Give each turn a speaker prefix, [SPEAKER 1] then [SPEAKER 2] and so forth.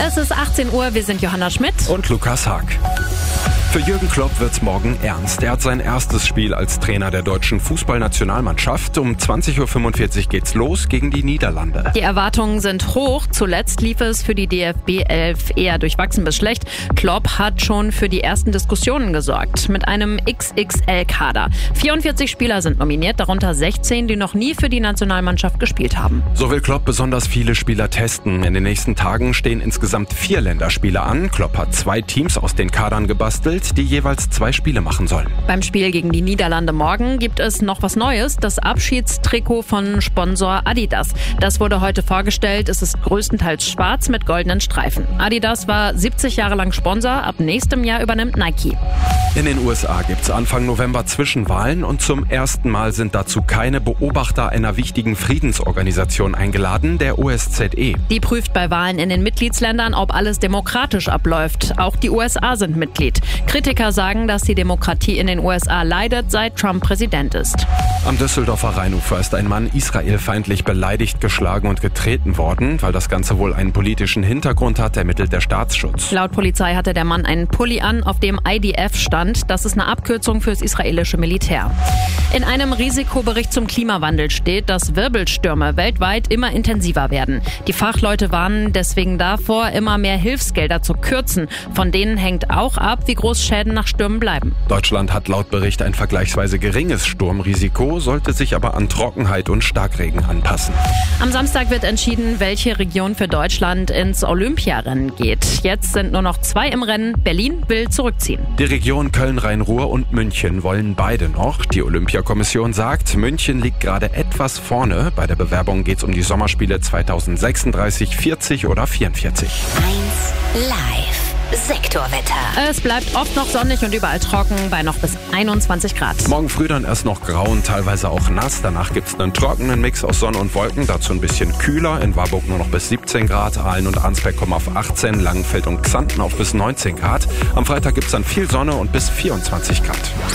[SPEAKER 1] Es ist 18 Uhr, wir sind Johanna Schmidt
[SPEAKER 2] und Lukas Haag. Für Jürgen Klopp wird's morgen ernst. Er hat sein erstes Spiel als Trainer der deutschen Fußballnationalmannschaft. Um 20.45 Uhr geht's los gegen die Niederlande.
[SPEAKER 1] Die Erwartungen sind hoch. Zuletzt lief es für die DFB 11 eher durchwachsen bis schlecht. Klopp hat schon für die ersten Diskussionen gesorgt. Mit einem XXL-Kader. 44 Spieler sind nominiert, darunter 16, die noch nie für die Nationalmannschaft gespielt haben.
[SPEAKER 2] So will Klopp besonders viele Spieler testen. In den nächsten Tagen stehen insgesamt 4 Länderspiele an. Klopp hat 2 Teams aus den Kadern gebastelt, die jeweils 2 Spiele machen sollen.
[SPEAKER 1] Beim Spiel gegen die Niederlande morgen gibt es noch was Neues, das Abschiedstrikot von Sponsor Adidas. Das wurde heute vorgestellt, es ist größtenteils schwarz mit goldenen Streifen. Adidas war 70 Jahre lang Sponsor, ab nächstem Jahr übernimmt Nike.
[SPEAKER 2] In den USA gibt es Anfang November Zwischenwahlen und zum ersten Mal sind dazu keine Beobachter einer wichtigen Friedensorganisation eingeladen, der OSZE.
[SPEAKER 1] Die prüft bei Wahlen in den Mitgliedsländern, ob alles demokratisch abläuft. Auch die USA sind Mitglied. Kritiker sagen, dass die Demokratie in den USA leidet, seit Trump Präsident ist.
[SPEAKER 2] Am Düsseldorfer Rheinufer ist ein Mann israelfeindlich beleidigt, geschlagen und getreten worden. Weil das Ganze wohl einen politischen Hintergrund hat, ermittelt der Staatsschutz.
[SPEAKER 1] Laut Polizei hatte der Mann einen Pulli an, auf dem IDF stand. Das ist eine Abkürzung fürs israelische Militär. In einem Risikobericht zum Klimawandel steht, dass Wirbelstürme weltweit immer intensiver werden. Die Fachleute warnen deswegen davor, immer mehr Hilfsgelder zu kürzen. Von denen hängt auch ab, wie groß Schäden nach Stürmen bleiben.
[SPEAKER 2] Deutschland hat laut Bericht ein vergleichsweise geringes Sturmrisiko, sollte sich aber an Trockenheit und Starkregen anpassen.
[SPEAKER 1] Am Samstag wird entschieden, welche Region für Deutschland ins Olympiarennen geht. Jetzt sind nur noch 2 im Rennen. Berlin will zurückziehen.
[SPEAKER 2] Die Region Köln-Rhein-Ruhr und München wollen beide noch. Die Olympiakommission sagt, München liegt gerade etwas vorne. Bei der Bewerbung geht es um die Sommerspiele 2036, 40 oder 44.
[SPEAKER 3] 1 Live. Sektorwetter.
[SPEAKER 1] Es bleibt oft noch sonnig und überall trocken bei noch bis 21 Grad.
[SPEAKER 2] Morgen früh dann erst noch grau und teilweise auch nass. Danach gibt's einen trockenen Mix aus Sonne und Wolken. Dazu ein bisschen kühler. In Warburg nur noch bis 17 Grad. Aalen und Arnsberg kommen auf 18. Langenfeld und Xanten auf bis 19 Grad. Am Freitag gibt's dann viel Sonne und bis 24 Grad.